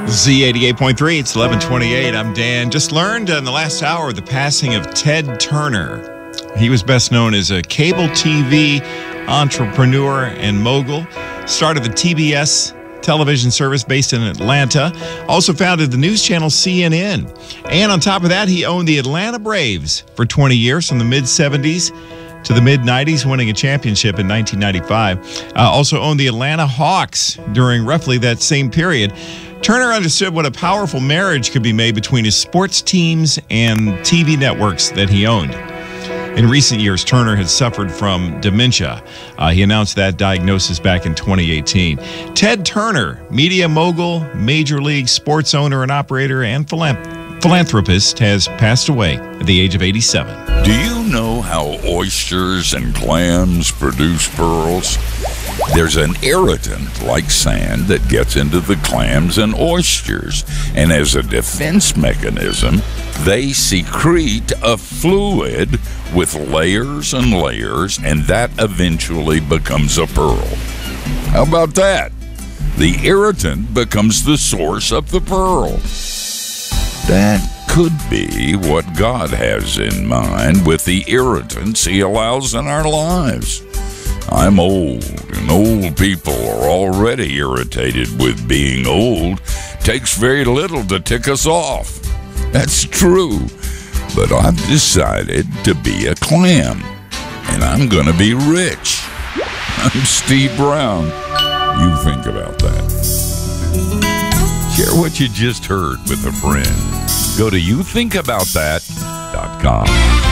Z88.3, it's 11:28. I'm Dan. Just learned in the last hour the passing of Ted Turner. He was best known as a cable TV entrepreneur and mogul. Started the TBS television service based in Atlanta. Also founded the news channel CNN. And on top of that, he owned the Atlanta Braves for 20 years from the mid-'70s to the mid-'90s, winning a championship in 1995. Also owned the Atlanta Hawks during roughly that same period. Turner understood what a powerful marriage could be made between his sports teams and TV networks that he owned. In recent years, Turner has suffered from dementia. He announced that diagnosis back in 2018. Ted Turner, media mogul, major league sports owner and operator, and philanthropist, has passed away at the age of 87. Do you know how oysters and clams produce pearls? There's an irritant like sand that gets into the clams and oysters, and as a defense mechanism, they secrete a fluid with layers and layers, and that eventually becomes a pearl. How about that? The irritant becomes the source of the pearl. That could be what God has in mind with the irritants he allows in our lives. I'm old, and old people are already irritated with being old. Takes very little to tick us off. That's true. But I've decided to be a clam, and I'm going to be rich. I'm Steve Brown. You think about that. Share what you just heard with a friend. Go to youthinkaboutthat.com.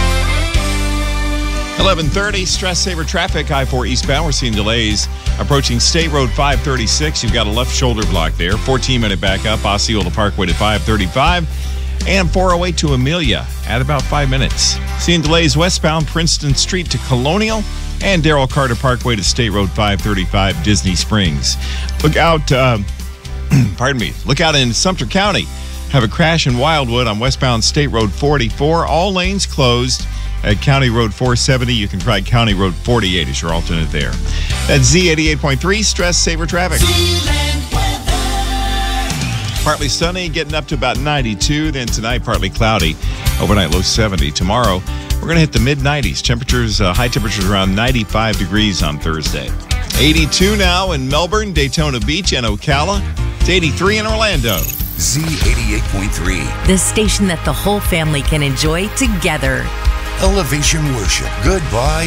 11:30, stress saver traffic, I-4 eastbound. We're seeing delays approaching State Road 536. You've got a left shoulder block there. 14-minute backup, Osceola Parkway to 535. And 408 to Amelia at about 5 minutes. Seeing delays westbound, Princeton Street to Colonial. And Darrell Carter Parkway to State Road 535, Disney Springs. Look out, look out in Sumter County. Have a crash in Wildwood on westbound State Road 44. All lanes closed. At County Road 470, you can try County Road 48 as your alternate there. That's Z88.3, stress saver traffic. Partly sunny, getting up to about 92. Then tonight, partly cloudy. Overnight low 70. Tomorrow, we're going to hit the mid-90s. Temperatures, high temperatures around 95 degrees on Thursday. 82 now in Melbourne, Daytona Beach, and Ocala. It's 83 in Orlando. Z88.3. The station that the whole family can enjoy together. Elevation Worship. Goodbye.